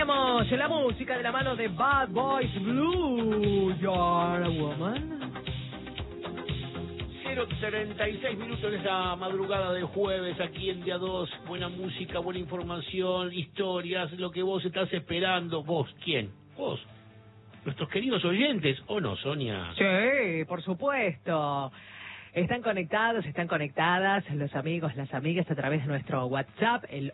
Teníamos la música de la mano de Bad Boys Blue, You're a Woman. 0:36 minutos en esta madrugada de jueves aquí en Día 2. Buena música, buena información, historias, lo que vos estás esperando. ¿Vos quién? ¿Vos? ¿Nuestros queridos oyentes o no, Sonia? Sí, por supuesto. Están conectados, están conectadas los amigos, las amigas a través de nuestro WhatsApp, el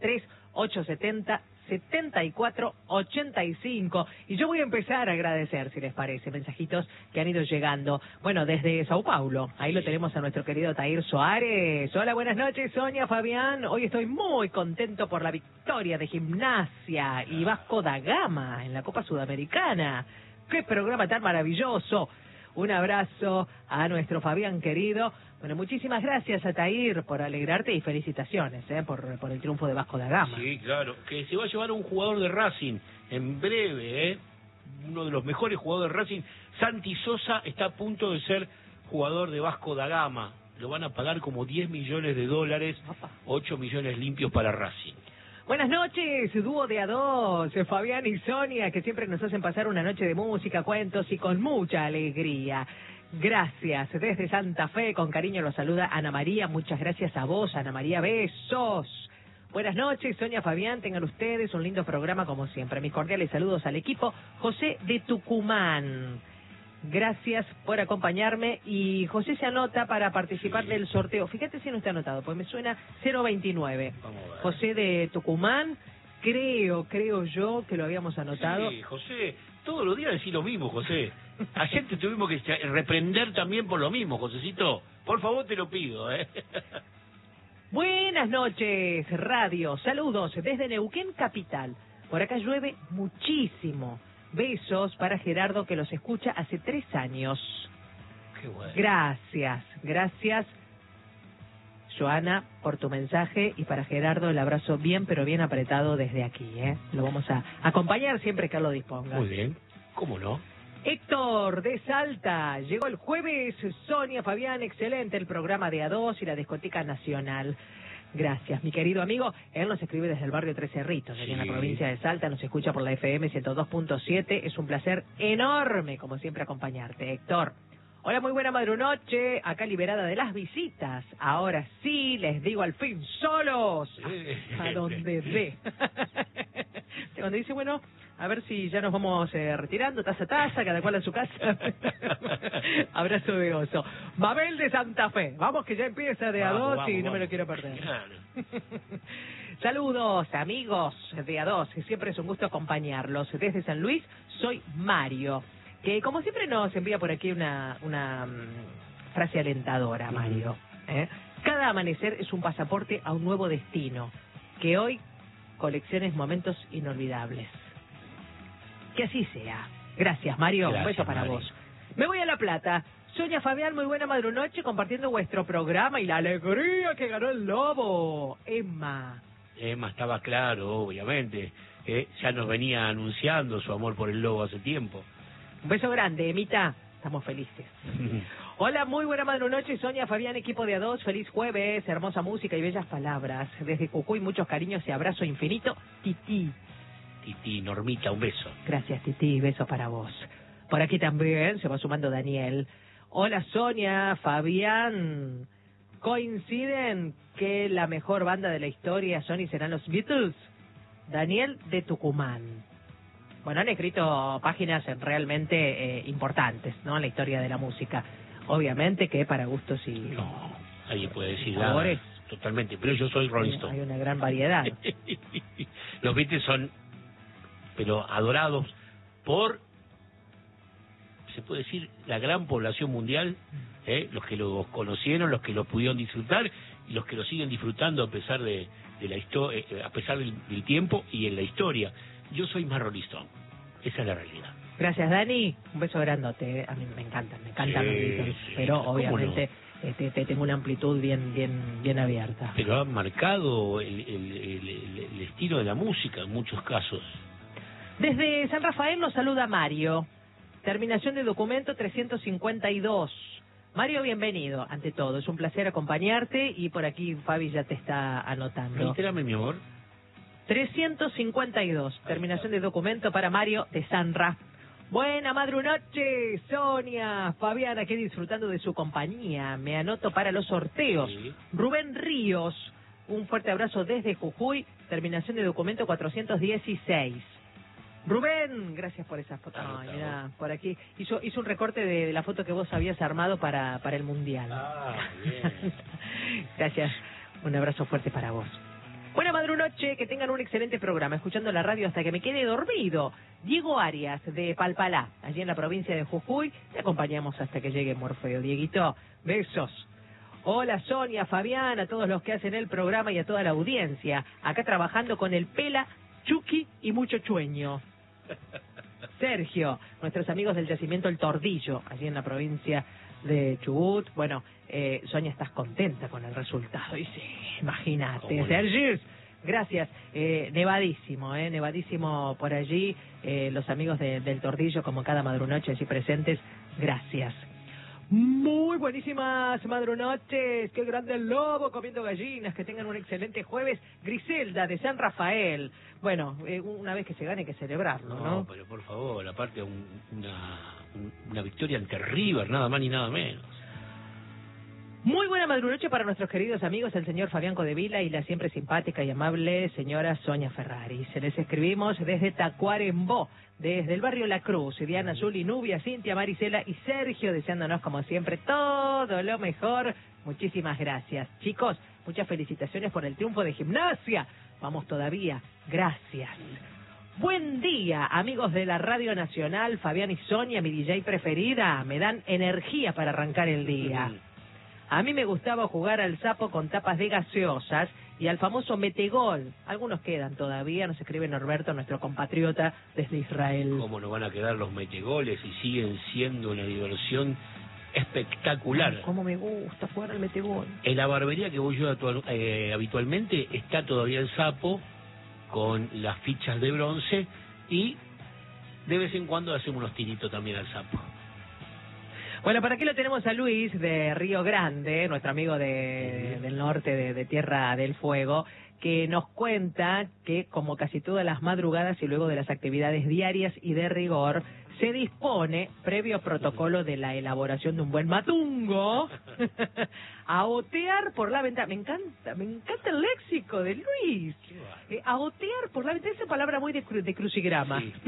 1138707485. Y yo voy a empezar a agradecer, si les parece, mensajitos que han ido llegando. Bueno, desde Sao Paulo, ahí lo tenemos a nuestro querido Tair Soares. Hola, buenas noches, Sonia, Fabián. Hoy estoy muy contento por la victoria de Gimnasia y Vasco da Gama en la Copa Sudamericana. ¡Qué programa tan maravilloso! Un abrazo a nuestro Fabián querido. Bueno, muchísimas gracias a Tair por alegrarte y felicitaciones por el triunfo de Vasco da Gama. Sí, claro, que se va a llevar un jugador de Racing en breve, uno de los mejores jugadores de Racing. Santi Sosa está a punto de ser jugador de Vasco da Gama. Lo van a pagar como $10 millones, 8 millones limpios para Racing. Buenas noches, dúo de A2, Fabián y Sonia, que siempre nos hacen pasar una noche de música, cuentos y con mucha alegría. Gracias. Desde Santa Fe, con cariño los saluda Ana María. Muchas gracias a vos, Ana María. Besos. Buenas noches, Sonia, Fabián. Tengan ustedes un lindo programa como siempre. Mis cordiales saludos al equipo. José de Tucumán. Gracias por acompañarme. Y José se anota para participar del sorteo. Fíjate si no está anotado, pues me suena 029. Vamos a ver. José de Tucumán. Creo yo que lo habíamos anotado. Sí, José, todos los días decís lo mismo, José. Ayer te tuvimos que reprender también por lo mismo, Josecito. Por favor, te lo pido, Buenas noches, radio. Saludos desde Neuquén Capital. Por acá llueve muchísimo. Besos para Gerardo, que los escucha hace 3 años. Qué bueno. Gracias, Joana, por tu mensaje. Y para Gerardo, el abrazo bien, pero bien apretado desde aquí, Lo vamos a acompañar siempre que él lo disponga. Muy bien, ¿cómo no? Héctor de Salta, llegó el jueves. Sonia, Fabián, excelente el programa de A2 y la discoteca nacional. Gracias, mi querido amigo. Él nos escribe desde el barrio Tres Cerritos, aquí en la provincia de Salta. Nos escucha por la FM 102.7. Es un placer enorme, como siempre, acompañarte, Héctor. Hola, muy buena madrunoche. Acá liberada de las visitas. Ahora sí, les digo al fin, solos. A donde dé. Cuando dice, bueno, a ver si ya nos vamos retirando, taza a taza, cada cual a su casa. Abrazo de oso. Mabel de Santa Fe. Vamos que ya empieza de A2 y no me lo quiero perder. Claro. Saludos, amigos de A2. Siempre es un gusto acompañarlos. Desde San Luis, soy Mario, que como siempre nos envía por aquí una frase alentadora, Mario. Cada amanecer es un pasaporte a un nuevo destino. Que hoy colecciones momentos inolvidables. Que así sea. Gracias, Mario. Gracias, un beso para Mario. vos. Me voy a La Plata. Sonia, Fabián, muy buena madrunoche compartiendo vuestro programa y la alegría que ganó el Lobo. Emma estaba claro, obviamente. Ya nos venía anunciando su amor por el Lobo hace tiempo. Un beso grande, Emita. Estamos felices. Hola, muy buena madrunoche, Sonia, Fabián, equipo de A2. Feliz jueves, hermosa música y bellas palabras. Desde Cucuy, muchos cariños y abrazo infinito. Titi. Titi, Normita, un beso. Gracias, Titi. Beso para vos. Por aquí también se va sumando Daniel. Hola, Sonia, Fabián. ¿Coinciden que la mejor banda de la historia son y serán los Beatles? Daniel de Tucumán. Bueno, han escrito páginas realmente importantes, ¿no? En la historia de la música. Obviamente que para gustos y... No, alguien puede decir favores. nada. Totalmente, pero yo soy Rolling Stone. Hay una gran variedad. Los Beatles son, pero adorados por, se puede decir, la gran población mundial, los que los conocieron, los que los pudieron disfrutar y los que lo siguen disfrutando a pesar de la historia, a pesar del tiempo y en la historia. Yo soy más Rolling Stone, esa es la realidad. Gracias, Dani. Un beso grandote. A mí me encantan los Beatles, pero obviamente tengo una amplitud bien abierta. Pero han marcado el estilo de la música en muchos casos. Desde San Rafael nos saluda Mario. Terminación de documento 352. Mario, bienvenido. Ante todo, es un placer acompañarte y por aquí Fabi ya te está anotando. Reitérame, mi amor. 352. Terminación de documento para Mario de Sanra. Buena madrunoche, Sonia, Fabián, aquí disfrutando de su compañía. Me anoto para los sorteos. Sí. Rubén Ríos, un fuerte abrazo desde Jujuy. Terminación de documento 416. Rubén, gracias por esa foto. Ay, mirá, por aquí. Hizo un recorte de la foto que vos habías armado para el Mundial. Ah, bien. Gracias. Un abrazo fuerte para vos. Buena madrunoche, que tengan un excelente programa, escuchando la radio hasta que me quede dormido. Diego Arias, de Palpalá, allí en la provincia de Jujuy. Te acompañamos hasta que llegue Morfeo. Dieguito, besos. Hola Sonia, Fabián, a todos los que hacen el programa y a toda la audiencia. Acá trabajando con el Pela, Chucky y mucho chueño. Sergio, nuestros amigos del yacimiento El Tordillo, allí en la provincia de Chubut. Bueno, Sonia, estás contenta con el resultado. Y sí, imagínate. Sergio, gracias. Nevadísimo, nevadísimo por allí. Los amigos del Tordillo, como cada madrunoche allí presentes, gracias. Muy buenísimas madrunoches, qué grande el lobo comiendo gallinas, que tengan un excelente jueves. Griselda de San Rafael. Bueno, una vez que se gane hay que celebrarlo, ¿no? No, pero por favor, aparte una victoria ante River, nada más ni nada menos. Muy buena madrunoche para nuestros queridos amigos, el señor Fabián Codevila y la siempre simpática y amable señora Sonia Ferrari. Se les escribimos desde Tacuarembó, desde el barrio La Cruz. Diana, Zuli, Nubia, Cintia, Marisela y Sergio, deseándonos como siempre todo lo mejor. Muchísimas gracias. Chicos, muchas felicitaciones por el triunfo de Gimnasia. Vamos todavía. Gracias. Buen día, amigos de la Radio Nacional. Fabián y Sonia, mi DJ preferida, me dan energía para arrancar el día. A mí me gustaba jugar al sapo con tapas de gaseosas y al famoso metegol. Algunos quedan todavía, nos escribe Norberto, nuestro compatriota desde Israel. ¿Cómo nos van a quedar los metegoles y siguen siendo una diversión espectacular? Ay, cómo me gusta jugar al metegol. En la barbería que voy yo habitualmente está todavía el sapo con las fichas de bronce y de vez en cuando hacemos unos tiritos también al sapo. Bueno, por aquí lo tenemos a Luis de Río Grande, nuestro amigo del norte de Tierra del Fuego, que nos cuenta que como casi todas las madrugadas y luego de las actividades diarias y de rigor, se dispone, previo protocolo de la elaboración de un buen matungo, a otear por la ventana. Me encanta el léxico de Luis. A otear por la ventana, esa palabra muy de crucigrama. Sí.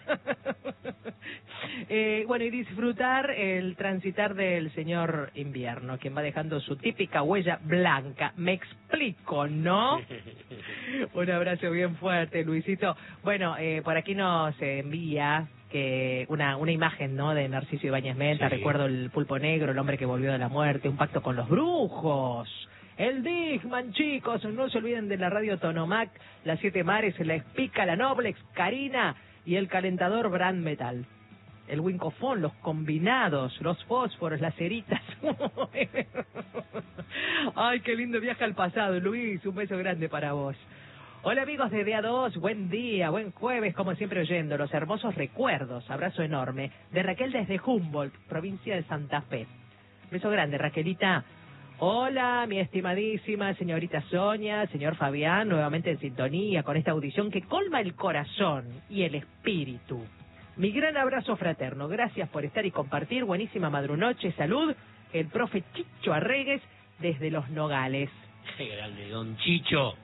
Bueno, y disfrutar el transitar del señor invierno, quien va dejando su típica huella blanca. Me explico, ¿no? Un abrazo bien fuerte, Luisito. Bueno, por aquí nos envía que una imagen, ¿no?, de Narciso Ibáñez Menta. Sí. Recuerdo el pulpo negro, el hombre que volvió de la muerte, un pacto con los brujos. El Digman, chicos, no se olviden de la radio Tonomac, las 7 mares, la Espica, la Noblex, Karina y el calentador Brand Metal. El Wincofón, los combinados, los fósforos, las ceritas. Ay, qué lindo viaje al pasado, Luis, un beso grande para vos. Hola amigos de DA2, buen día, buen jueves, como siempre oyendo los hermosos recuerdos, abrazo enorme, de Raquel desde Humboldt, provincia de Santa Fe. Beso grande, Raquelita. Hola, mi estimadísima señorita Sonia, señor Fabián, nuevamente en sintonía con esta audición que colma el corazón y el espíritu. Mi gran abrazo fraterno, gracias por estar y compartir, buenísima madrunoche, salud, el profe Chicho Arregues desde Los Nogales. ¡Qué grande, don Chicho!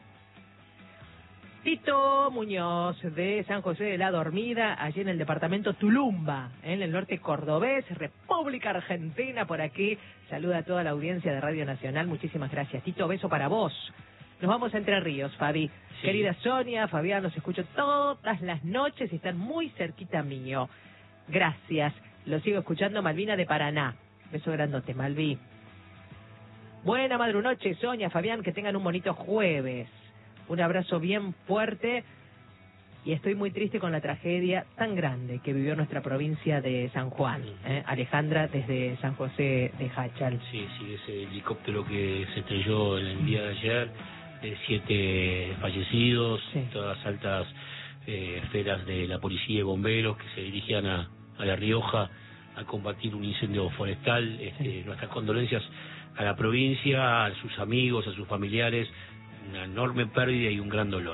Tito Muñoz de San José de la Dormida, allí en el departamento Tulumba, en el norte cordobés, República Argentina, por aquí. Saluda a toda la audiencia de Radio Nacional, muchísimas gracias. Tito, beso para vos. Nos vamos a Entre Ríos, Fabi. Sí. Querida Sonia, Fabián, los escucho todas las noches y están muy cerquita mío. Gracias. Lo sigo escuchando, Malvina de Paraná. Beso grandote, Malví. Buena madrunoche, Sonia, Fabián, que tengan un bonito jueves. Un abrazo bien fuerte y estoy muy triste con la tragedia tan grande que vivió nuestra provincia de San Juan. Alejandra, desde San José de Jáchal. Sí, ese helicóptero que se estrelló el día de ayer, 7 fallecidos, sí. Todas altas esferas de la policía y bomberos que se dirigían a La Rioja a combatir un incendio forestal. Sí. Nuestras condolencias a la provincia, a sus amigos, a sus familiares. Una enorme pérdida y un gran dolor.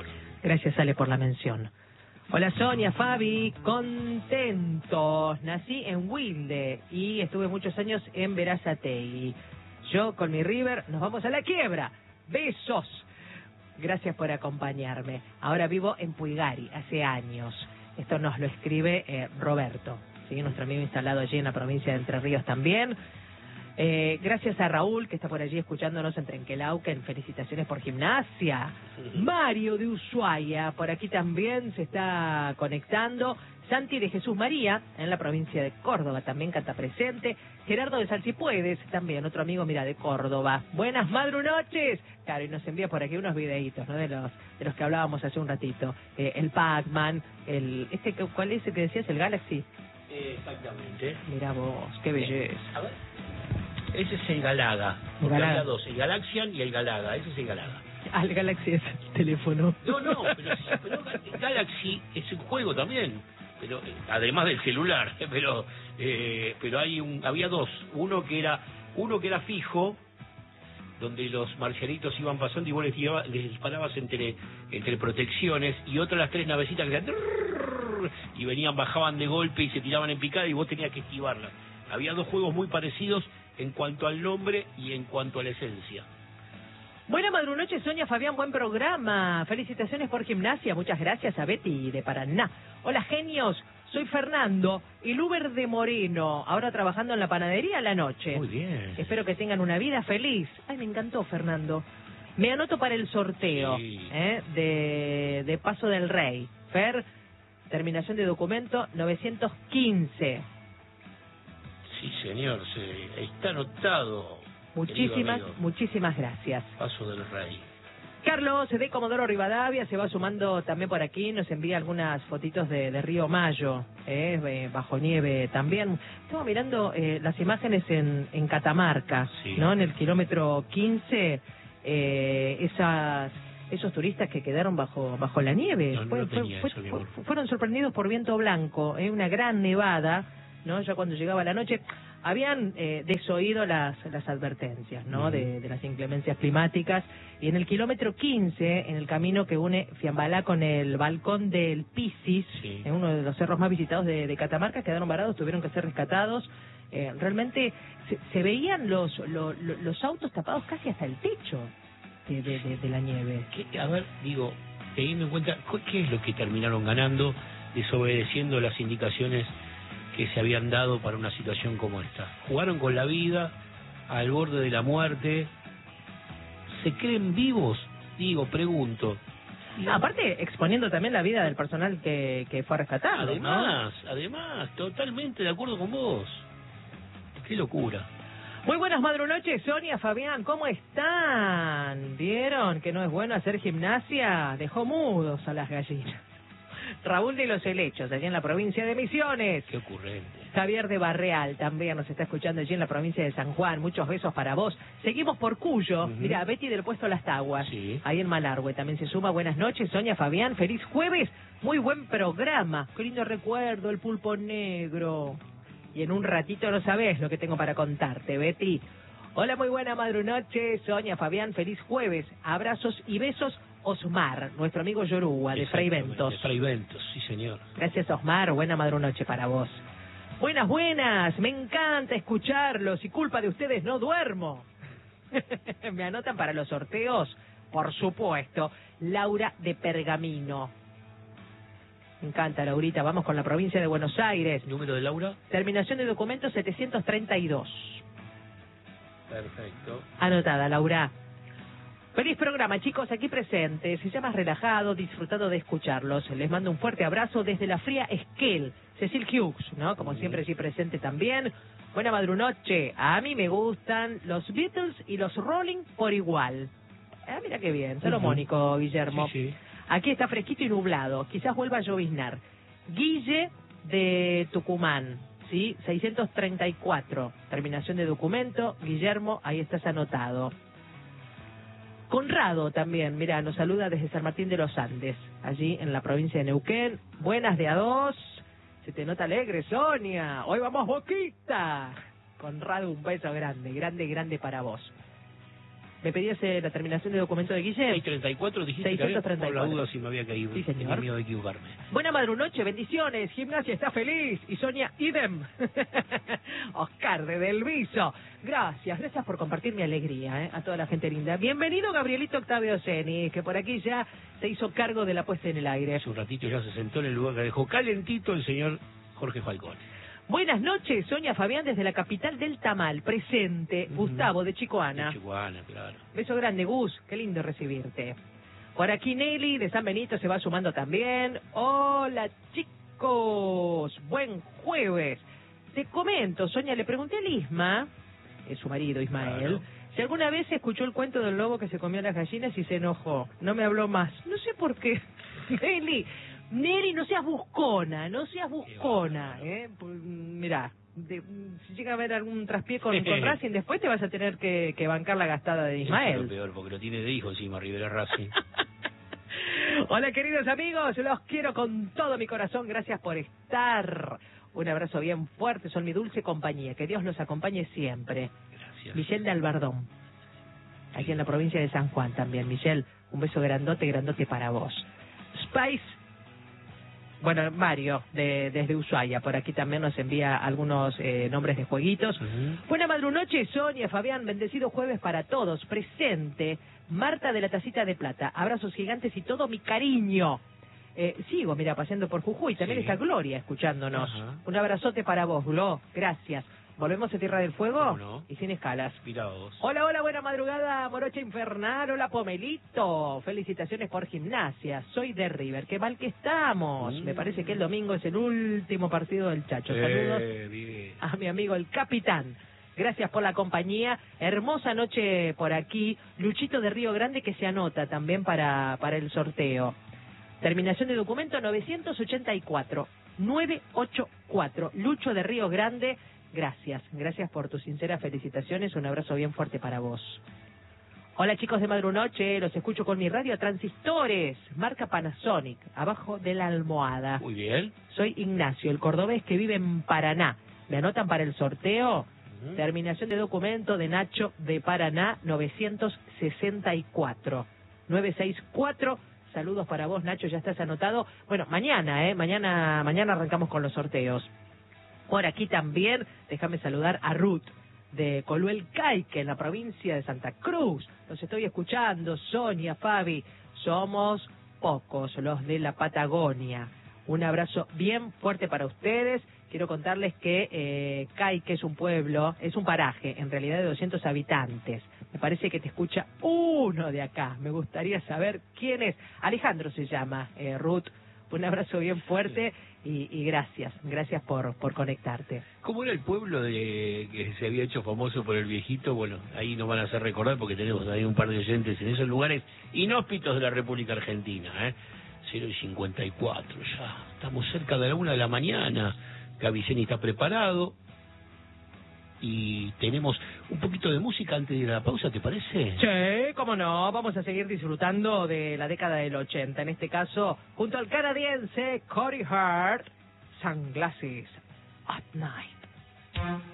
Gracias, Ale, por la mención. Hola, Sonia, Fabi, contentos. Nací en Wilde y estuve muchos años en Berazategui. Yo con mi River nos vamos a la quiebra. Besos. Gracias por acompañarme. Ahora vivo en Puigari, hace años. Esto nos lo escribe Roberto, ¿sí? Nuestro amigo instalado allí en la provincia de Entre Ríos también. Gracias a Raúl, que está por allí escuchándonos en Trenquelauquen. Felicitaciones por Gimnasia. Mario de Ushuaia, por aquí también se está conectando. Santi de Jesús María, en la provincia de Córdoba, también canta presente. Gerardo de Salsipuedes, también otro amigo, mira, de Córdoba. Buenas madrunoches. Claro, y nos envía por aquí unos videitos, ¿no? De los que hablábamos hace un ratito. El Pac-Man, ¿cuál es el que decías? El Galaxy. Exactamente. Mira vos, qué belleza. A ver. Ese es el Galaga. Porque había dos, el Galaxian y el Galaga. Ese es el Galaga. El Galaxy es el teléfono. No, pero Galaxy es un juego también. Pero además del celular, pero había dos, uno que era fijo, donde los marcianitos iban pasando y vos les disparabas entre protecciones, y otro las tres navecitas que hacían y venían, bajaban de golpe y se tiraban en picada y vos tenías que esquivarlas. Había dos juegos muy parecidos en cuanto al nombre y en cuanto a la esencia. Buena madrunoche, Sonia, Fabián, buen programa. Felicitaciones por Gimnasia. Muchas gracias a Betty de Paraná. Hola, genios. Soy Fernando, el Uber de Moreno, ahora trabajando en la panadería a la noche. Muy bien. Espero que tengan una vida feliz. Ay, me encantó, Fernando. Me anoto para el sorteo, sí. de Paso del Rey. Fer, terminación de documento 915. Sí, señor, está anotado. Muchísimas gracias. Paso del Rey. Carlos de Comodoro Rivadavia se va sumando también por aquí, nos envía algunas fotitos de Río Mayo, bajo nieve también. Estamos mirando las imágenes en Catamarca, sí, ¿no? En el kilómetro 15, esos turistas que quedaron bajo la nieve. Fueron sorprendidos por viento blanco, una gran nevada, ¿no? Ya cuando llegaba la noche habían desoído las advertencias, ¿no? De las inclemencias climáticas, y en el kilómetro 15, en el camino que une Fiambalá con el balcón del Pisis, sí, en uno de los cerros más visitados de Catamarca, quedaron varados, tuvieron que ser rescatados. Realmente se veían los autos tapados casi hasta el techo de la nieve. A ver, digo, teniendo en cuenta, ¿qué es lo que terminaron ganando desobedeciendo las indicaciones que se habían dado para una situación como esta? Jugaron con la vida, al borde de la muerte. ¿Se creen vivos? Digo, pregunto. Aparte, exponiendo también la vida del personal que fue rescatado. Además, totalmente de acuerdo con vos. Qué locura. Muy buenas madrunoches, Sonia, Fabián, ¿cómo están? ¿Vieron que no es bueno hacer gimnasia? Dejó mudos a las gallinas. Raúl de los Helechos, allí en la provincia de Misiones. Qué ocurrente. Javier de Barreal también nos está escuchando allí en la provincia de San Juan. Muchos besos para vos. Seguimos por Cuyo. Mira, Betty del Puesto Las Taguas, sí, ahí en Malargüe también se suma. Buenas noches, Sonia, Fabián. Feliz jueves. Muy buen programa. Qué lindo recuerdo, el pulpo negro. Y en un ratito no sabés lo que tengo para contarte, Betty. Hola, muy buena madrunoche, Sonia, Fabián. Feliz jueves. Abrazos y besos. Osmar, nuestro amigo Yoruba, de Fray Ventos. De Fray Ventos, sí, señor. Gracias, Osmar. Buena madrunoche para vos. Buenas. Me encanta escucharlos y culpa de ustedes no duermo. ¿Me anotan para los sorteos? Por supuesto. Laura de Pergamino. Me encanta, Laurita. Vamos con la provincia de Buenos Aires. ¿Número de Laura? Terminación de documento 732. Perfecto. Anotada, Laura. Feliz programa, chicos, aquí presentes. Ya más relajado, disfrutando de escucharlos. Les mando un fuerte abrazo desde la fría Esquel. Cecil Hughes, ¿no? Como siempre, allí presente también. Buena madrunoche. A mí me gustan los Beatles y los Rolling por igual. Mira qué bien. Salomónico, Guillermo. Sí. Aquí está fresquito y nublado. Quizás vuelva a lloviznar. Guille de Tucumán, ¿sí? 634. Terminación de documento. Guillermo, ahí estás anotado. Conrado también, mira, nos saluda desde San Martín de los Andes, allí en la provincia de Neuquén. Buenas de a dos. Se te nota alegre, Sonia. Hoy vamos Boquita. Conrado, un beso grande para vos. ¿Me pedías la terminación de documento de Guille? 634 dijiste 634. que había, por la duda si me había caído. Sí, señor. Tenía miedo de equivocarme. Buena madrunoche, bendiciones. Gimnasia está feliz. Y Sonia, idem. Oscar de Del Viso. Gracias por compartir mi alegría, a toda la gente linda. Bienvenido Gabrielito Octavio Ceni, que por aquí ya se hizo cargo de la puesta en el aire. Hace un ratito ya se sentó en el lugar que dejó calentito el señor Jorge Falcón. Buenas noches, Sonia Fabián desde la capital del tamal, presente. Gustavo de Chicoana. De Chicoana, claro. Beso grande, Gus, qué lindo recibirte. Por aquí Nelly de San Benito se va sumando también. Hola chicos, buen jueves. Te comento, Sonia, le pregunté a Lisma, es su marido Ismael, claro, si alguna vez escuchó el cuento del lobo que se comió las gallinas y se enojó. No me habló más. No sé por qué. Nelly, no seas buscona, Pues, mirá, si llega a haber algún traspié con Racing, después te vas a tener que bancar la gastada de Ismael. Eso es lo peor, porque lo tiene de hijo encima, Rivera Racing. Hola, queridos amigos, los quiero con todo mi corazón, gracias por estar. Un abrazo bien fuerte, son mi dulce compañía, que Dios los acompañe siempre. Gracias. Michelle de Albardón, aquí en la provincia de San Juan también. Michelle, un beso grandote para vos. Spice, bueno, Mario, desde Ushuaia, por aquí también nos envía algunos nombres de jueguitos. Buena madrunoche, Sonia, Fabián, bendecido jueves para todos. Presente, Marta de la Tacita de Plata. Abrazos gigantes y todo mi cariño. Sigo, mira, paseando por Jujuy. También está Gloria escuchándonos. Un abrazote para vos, Glo. Gracias. ¿Volvemos a Tierra del Fuego? No. Y sin escalas. Miraos. Hola, buena madrugada, Morocha Infernal. Hola, Pomelito. Felicitaciones por Gimnasia. Soy de River. Qué mal que estamos. Me parece que el domingo es el último partido del Chacho. Saludos bien. a mi amigo el capitán. Gracias por la compañía. Hermosa noche por aquí. Luchito de Río Grande que se anota también para el sorteo. Terminación de documento 984. 984. Lucho de Río Grande. Gracias por tus sinceras felicitaciones, un abrazo bien fuerte para vos. Hola chicos de Madrunoche, los escucho con mi radio a transistores, marca Panasonic, abajo de la almohada. Muy bien. Soy Ignacio, el cordobés que vive en Paraná. ¿Me anotan para el sorteo? Terminación de documento de Nacho de Paraná, 964. 964. Saludos para vos, Nacho, ya estás anotado. Bueno, mañana arrancamos con los sorteos. Por aquí también, déjame saludar a Ruth de Coluel Caique, en la provincia de Santa Cruz. Los estoy escuchando, Sonia, Fabi. Somos pocos los de la Patagonia. Un abrazo bien fuerte para ustedes. Quiero contarles que Caique es un pueblo, es un paraje, en realidad de 200 habitantes. Me parece que te escucha uno de acá. Me gustaría saber quién es. Alejandro se llama, Ruth. Un abrazo bien fuerte y gracias por conectarte. ¿Cómo era el pueblo que se había hecho famoso por el viejito? Bueno, ahí nos van a hacer recordar porque tenemos ahí un par de oyentes en esos lugares inhóspitos de la República Argentina. 0:54, ya estamos cerca de la 1 de la mañana. Gaviceni está preparado y tenemos un poquito de música antes de ir a la pausa, ¿te parece? Sí, cómo no, vamos a seguir disfrutando de la década del 80, en este caso, junto al canadiense Cody Hart, Sunglasses at Night.